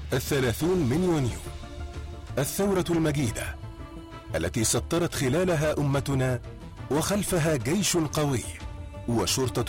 30 من يونيو، الثورة المجيدة التي سطرت خلالها أمتنا وخلفها جيش قوي وشرطة